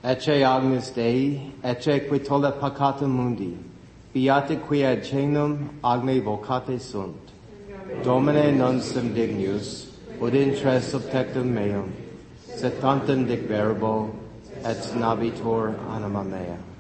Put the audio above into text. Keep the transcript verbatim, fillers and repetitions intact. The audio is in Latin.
Ecce agnus Dei, ecce qui tollet peccatum mundi, beati qui ad cenum agne vocate sunt. Domine non sum dignus, ut intre subtectum meum, sed tantum dic verbo, et navitur anima mea.